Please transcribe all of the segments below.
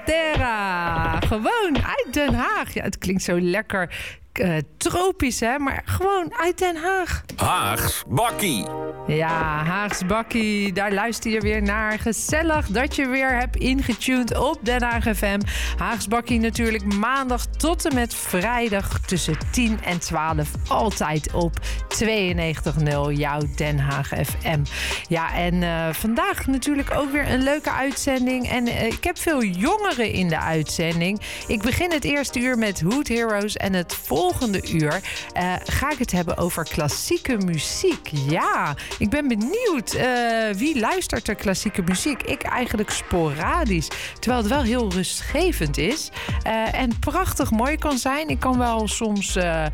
Frontera. Gewoon uit Den Haag. Ja, het klinkt zo lekker tropisch, hè? Maar gewoon uit Den Haag. Haags Bakkie. Ja, Haags Bakkie, daar luister je weer naar. Gezellig dat je weer hebt ingetuned op Den Haag FM. Haags Bakkie natuurlijk maandag tot en met vrijdag tussen 10 en 12. Altijd op 92.0, jouw Den Haag FM. Ja, en vandaag natuurlijk ook weer een leuke uitzending. En ik heb veel jongeren in de uitzending. Ik begin het eerste uur met Hood Heroes en het volgende uur ga ik het hebben over klassieke muziek. Ja, ik ben benieuwd. Wie luistert er klassieke muziek? Ik eigenlijk sporadisch. Terwijl het wel heel rustgevend is. En prachtig mooi kan zijn. Ik kan wel soms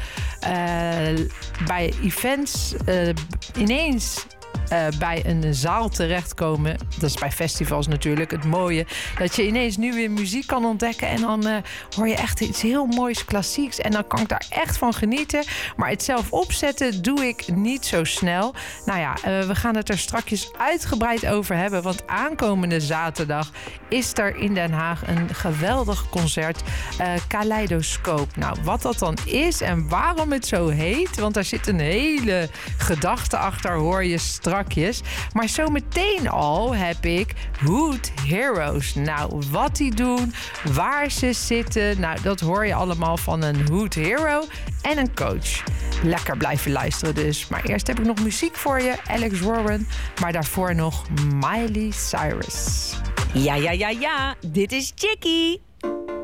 bij events ineens bij een zaal terechtkomen. Dat is bij festivals natuurlijk het mooie. Dat je ineens nu weer muziek kan ontdekken. En dan hoor je echt iets heel moois klassieks. En dan kan ik daar echt van genieten. Maar het zelf opzetten doe ik niet zo snel. Nou ja, we gaan het er strakjes uitgebreid over hebben. Want aankomende zaterdag is er in Den Haag een geweldig concert. Kaleidoscoop. Nou, wat dat dan is en waarom het zo heet. Want daar zit een hele gedachte achter, hoor je strakjes. Maar zometeen al heb ik Hood Heroes. Nou, wat die doen, waar ze zitten, nou, dat hoor je allemaal van een Hood Hero en een coach. Lekker blijven luisteren dus. Maar eerst heb ik nog muziek voor je, Alex Warren. Maar daarvoor nog Miley Cyrus. Ja, dit is Chicky.